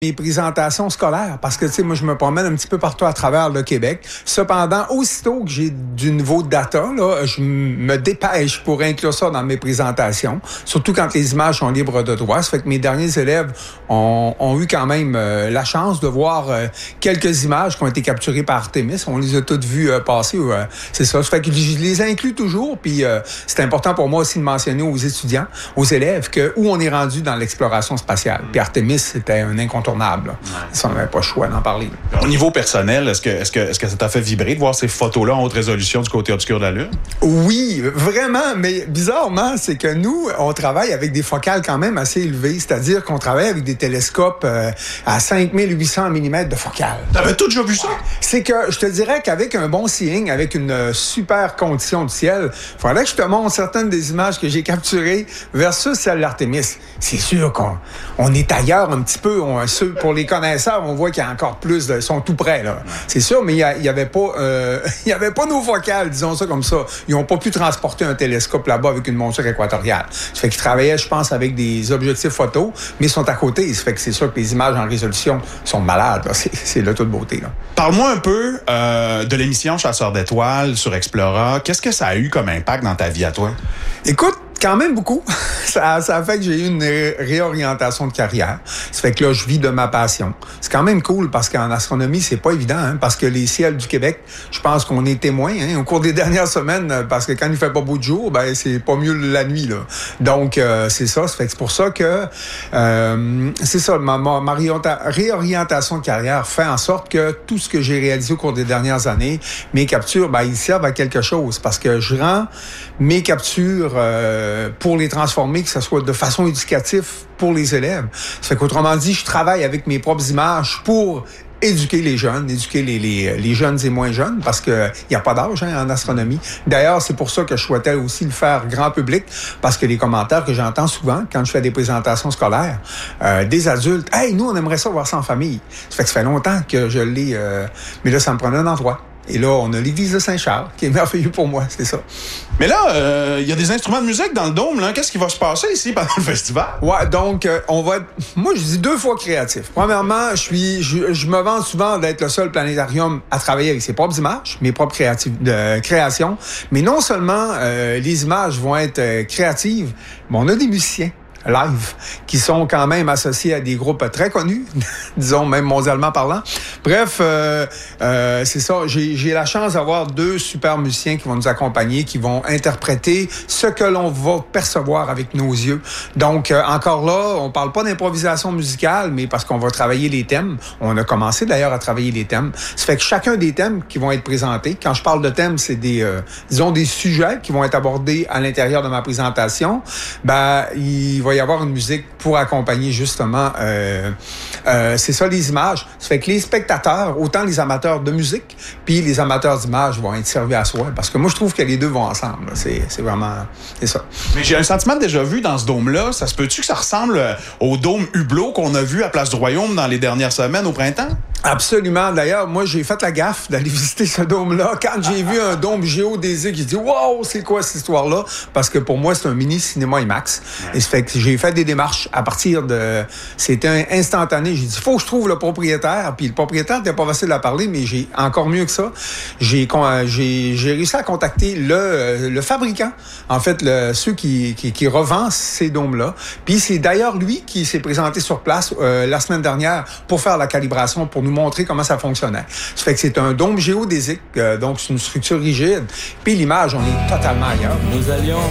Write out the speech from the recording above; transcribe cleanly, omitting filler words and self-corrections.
mes présentations scolaires parce que, tu sais, moi, je me promène un petit peu partout à travers le Québec. Cependant, aussitôt que j'ai du nouveau data, là, je me dépêche pour inclure ça dans mes présentations, surtout quand les images sont libres de droit. Ça fait que mes derniers élèves ont eu quand même la chance de voir quelques images qui ont été capturées par Artemis. On les a toutes vues passer. C'est ça. Ça fait que je les inclus toujours. Puis c'est important pour moi aussi de mentionner aux étudiants, aux élèves, que où on est rendu dans l'exploration spatiale. Puis Artemis, c'était un incontournable. Ouais. Ça, on n'avait pas le choix d'en parler. Au niveau personnel, est-ce que ça t'a fait vibrer de voir ces photos-là en haute résolution du côté obscur de la Lune? Oui, vraiment. Mais bizarrement, c'est que nous, on travaille avec des focales quand même assez élevées. C'est-à-dire qu'on travaille avec des télescopes à 5800 mm de focale. T'avais tout déjà vu ça? C'est que je te dirais qu'avec un bon seeing, avec une super condition du ciel, il faudrait que je te montre certaines des images que j'ai capturées versus celles d'Artemis. C'est sûr qu'on est ailleurs un petit peu. Pour les connaisseurs, on voit qu'il y a encore plus ils sont tout près, là. C'est sûr, mais il y avait pas nos focales, disons ça comme ça. Ils n'ont pas pu transporter un télescope là-bas avec une monture équatoriale. Ça fait qu'ils travaillaient, je pense, avec des objectifs photo, mais ils sont à côté. Ça fait que c'est sûr que les images en résolution sont malades, là. C'est de toute beauté, là. Parle-moi un peu de l'émission Chasseurs d'étoiles sur Explora. Qu'est-ce que ça a eu comme impact dans ta vie à toi? Écoute, quand même beaucoup. Ça a fait que j'ai eu une réorientation de carrière. Ça fait que là, je vis de ma passion. C'est quand même cool parce qu'en astronomie, c'est pas évident, hein, parce que les ciels du Québec, je pense qu'on est témoin, hein, au cours des dernières semaines, parce que quand il fait pas beau de jour, ben c'est pas mieux la nuit, là. Donc, c'est ça. Ça fait que c'est pour ça que c'est ça, ma réorientation de carrière fait en sorte que tout ce que j'ai réalisé au cours des dernières années, mes captures, ben ils servent à quelque chose parce que je rends mes captures pour les transformer, que ce soit de façon éducative pour les élèves. Ça fait qu'autrement dit, je travaille avec mes propres images pour éduquer les jeunes, éduquer les jeunes et moins jeunes, parce que il y a pas d'âge, hein, en astronomie. D'ailleurs, c'est pour ça que je souhaitais aussi le faire grand public, parce que les commentaires que j'entends souvent quand je fais des présentations scolaires, des adultes, « Hey, nous, on aimerait ça voir ça en famille. » Ça fait longtemps que je l'ai, mais là, ça me prenait un endroit. Et là, on a l'église de Saint-Charles, qui est merveilleux pour moi, c'est ça. Mais là, il y a des instruments de musique dans le dôme, là. Qu'est-ce qui va se passer ici pendant le festival? Ouais, donc, on va être, moi, je dis 2 fois créatif. Premièrement, je me vante souvent d'être le seul planétarium à travailler avec ses propres images, mes propres créations. Mais non seulement les images vont être créatives, mais on a des musiciens live, qui sont quand même associés à des groupes très connus, disons même mondialement parlant. Bref, c'est ça, j'ai la chance d'avoir 2 super musiciens qui vont nous accompagner, qui vont interpréter ce que l'on va percevoir avec nos yeux. Donc, encore là, on parle pas d'improvisation musicale, mais parce qu'on va travailler les thèmes. On a commencé d'ailleurs à travailler les thèmes. Ça fait que chacun des thèmes qui vont être présentés, quand je parle de thèmes, c'est des sujets qui vont être abordés à l'intérieur de ma présentation. Ben, il va y avoir une musique pour accompagner justement c'est ça, les images. Ça fait que les spectateurs, autant les amateurs de musique puis les amateurs d'images vont être servis à soi, parce que moi je trouve que les deux vont ensemble. C'est vraiment, c'est ça. Mais j'ai un sentiment déjà vu dans ce dôme-là. Ça se peut-tu que ça ressemble au dôme Hublot qu'on a vu à Place du Royaume dans les dernières semaines au printemps? Absolument. D'ailleurs, moi, j'ai fait la gaffe d'aller visiter ce dôme-là. Quand j'ai vu un dôme géodésique, j'ai dit « Wow, c'est quoi cette histoire-là? » Parce que pour moi, c'est un mini cinéma IMAX. Ouais. Et ça fait que j'ai fait des démarches à partir de... C'était instantané. J'ai dit « Faut que je trouve le propriétaire. » Puis le propriétaire n'était pas facile à parler, mais j'ai encore mieux que ça. J'ai réussi à contacter le fabricant. En fait, ceux qui revendent ces dômes-là. Puis c'est d'ailleurs lui qui s'est présenté sur place la semaine dernière pour faire la calibration, pour nous montrer comment ça fonctionnait. Ça fait que c'est un dôme géodésique, donc c'est une structure rigide. Puis l'image, on est totalement ailleurs. Nous allions